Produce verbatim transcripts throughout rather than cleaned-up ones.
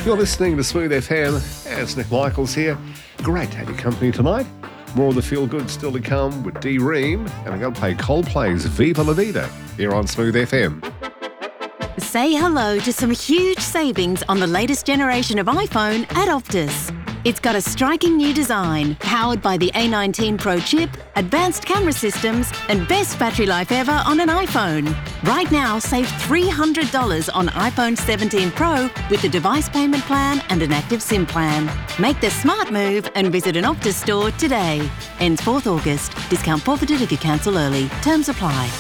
You're listening to Smooth F M. It's Nick Michaels here. Great to have your company tonight. More of the feel good still to come with D Ream, and I'm going to play Coldplay's Viva La Vida here on Smooth F M. Say hello to some huge savings on the latest generation of iPhone at Optus. It's got a striking new design, powered by the A nineteen Pro chip, advanced camera systems, and best battery life ever on an iPhone. Right now, save three hundred dollars on iPhone seventeen Pro with the device payment plan and an active SIM plan. Make the smart move and visit an Optus store today. Ends fourth August. Discount forfeited if you cancel early. Terms apply.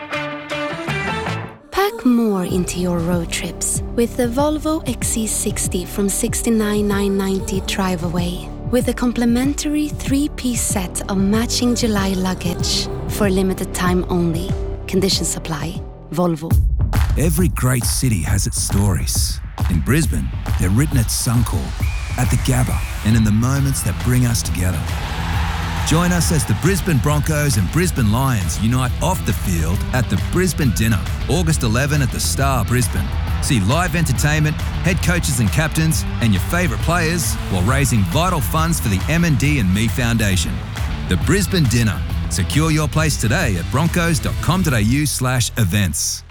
Pack more into your road trips with the Volvo X C sixty from sixty-nine thousand nine hundred ninety Drive Away. With a complimentary three-piece set of matching July luggage for a limited time only. Conditions apply. Volvo. Every great city has its stories. In Brisbane, they're written at Suncorp, at the Gabba, and in the moments that bring us together. Join us as the Brisbane Broncos and Brisbane Lions unite off the field at the Brisbane Dinner, August eleventh at the Star, Brisbane. See live entertainment, head coaches and captains, and your favourite players while raising vital funds for the M and D and Me Foundation. The Brisbane Dinner. Secure your place today at broncos.com.au slash events.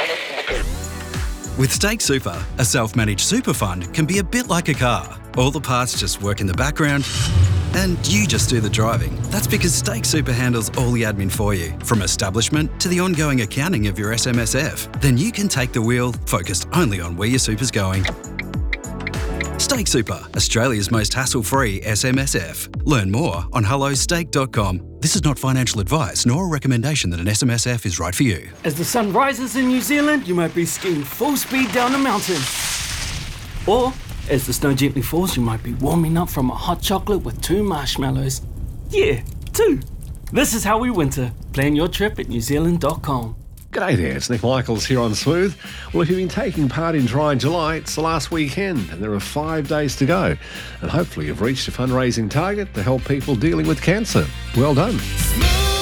With Stake Super, a self-managed super fund can be a bit like a car. All the parts just work in the background, and you just do the driving. That's because Stake Super handles all the admin for you, from establishment to the ongoing accounting of your S M S F. Then you can take the wheel, focused only on where your super's going. Stake Super, Australia's most hassle-free S M S F. Learn more on hello stake dot com. This is not financial advice, nor a recommendation that an S M S F is right for you. As the sun rises in New Zealand, you might be skiing full speed down a mountain. Or, as the snow gently falls, you might be warming up from a hot chocolate with two marshmallows. Yeah, two. This is how we winter. Plan your trip at new zealand dot com. G'day there, it's Nick Michaels here on Smooth. Well, if you've been taking part in Dry July, it's the last weekend and there are five days to go. And hopefully you've reached a fundraising target to help people dealing with cancer. Well done.